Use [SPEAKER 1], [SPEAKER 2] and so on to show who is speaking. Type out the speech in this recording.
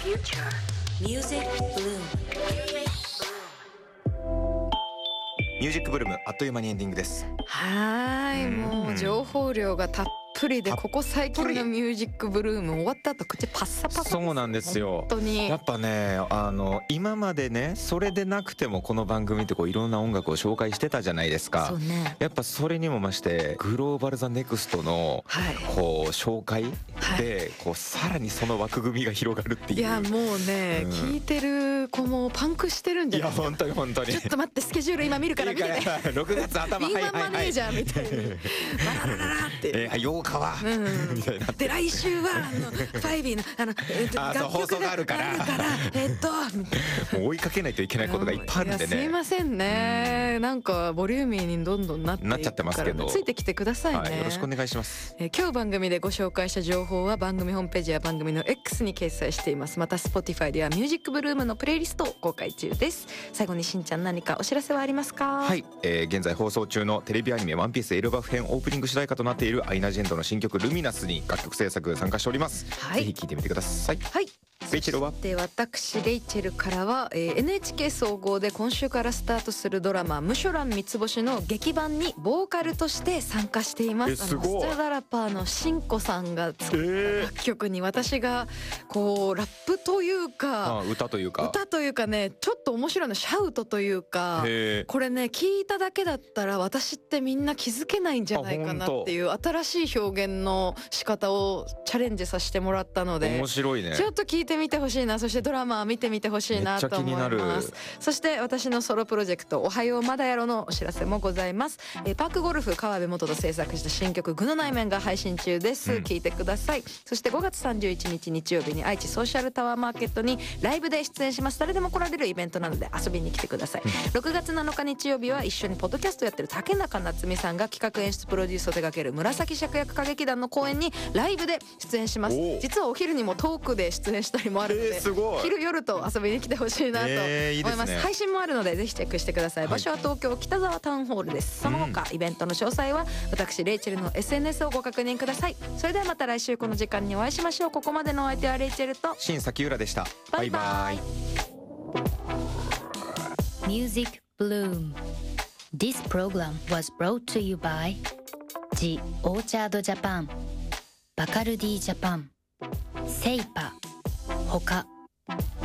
[SPEAKER 1] future. Music Bloom.
[SPEAKER 2] ミュージックブルーム、あっという間にエンディングです。
[SPEAKER 3] はい、もう情報量がたっぷりで、ここ最近のミュージックブルーム終わった後口パッサパサです。
[SPEAKER 2] そうなんですよ。
[SPEAKER 3] 本当に
[SPEAKER 2] やっぱね、今までね、それでなくてもこの番組ってこういろんな音楽を紹介してたじゃないですか。
[SPEAKER 3] そうね。
[SPEAKER 2] やっぱそれにも増してグローバルザネクストのこう紹介でこうさらにその枠組みが広がるっていう。
[SPEAKER 3] いやもうね、聞いてる子もパンクしてるんじゃないですか。
[SPEAKER 2] いや本当に本当に。
[SPEAKER 3] ちょっと待ってスケジュール今見るから見てて。
[SPEAKER 2] 6月頭
[SPEAKER 3] 敏腕マネージャーみたいにバララララって。
[SPEAKER 2] 8日はみたいな。
[SPEAKER 3] で来週はファイビーの楽曲があるから
[SPEAKER 2] もう追いかけないといけないことがいっぱいあるんでね。
[SPEAKER 3] すいませんね、なんかボリューミーにどんどんなって
[SPEAKER 2] ちゃってますけど、
[SPEAKER 3] ついてきてくださいね、
[SPEAKER 2] はい、よろしくお願いします。
[SPEAKER 3] 今日番組でご紹介した情報は番組ホームページや番組の X に掲載しています。また Spotify ではミュージックブルームのプレイリストを公開中です。最後にしんちゃん何かお知らせはありますか？
[SPEAKER 2] はい、現在放送中のテレビアニメワンピースエルバフ編オープニング主題歌となっているアイナ・ジ・エンドの新曲ルミナスに楽曲制作参加しております、はい、ぜひ聴いてみてください。
[SPEAKER 3] はい、
[SPEAKER 2] レイチェルは？
[SPEAKER 3] で私レイチェルからは、NHK 総合で今週からスタートするドラマムショラン三つ星の劇版にボーカルとして参加しています。
[SPEAKER 2] すごい。
[SPEAKER 3] スチャダラパーのしんこさんが作った楽曲に私がこうラップというか、
[SPEAKER 2] 歌というか
[SPEAKER 3] ね、ちょっと面白いのシャウトというか、これね聞いただけだったら私ってみんな気づけないんじゃないかなっていう新しい表現の仕方をチャレンジさせてもらったので、
[SPEAKER 2] 面白いね。
[SPEAKER 3] ちょっと聞いてみてほしいな。そしてドラマ見てみてほしいなと思います。そして私のソロプロジェクトおはようまだやろのお知らせもございます。パークゴルフ川辺元と制作した新曲具の内面が配信中です、聞いてください。そして5月31日日曜日に愛知ソーシャルタワーマーケットにライブで出演します。誰でも来られるイベントなので遊びに来てください。6月7日日曜日は一緒にポッドキャストやってる竹中夏実さんが企画演出プロデュースを手掛ける紫芍薬歌劇団の公演にライブで出演します。実はお昼にもトークで出演したりもあるので、昼夜と遊びに来てほしいなと思います。配信もあるのでぜひチェックしてください。場所は東京北沢タウンホールです。その他イベントの詳細は私レイチェルの SNS をご確認ください。それではまた来週この時間にお会いしましょう。ここまでのお相手はレイチェルと
[SPEAKER 2] 新崎浦でした。バイバイ。
[SPEAKER 1] Music Bloom. This program was brought to you by The Orchard Japan, Bacardi Japan, Seipa, 他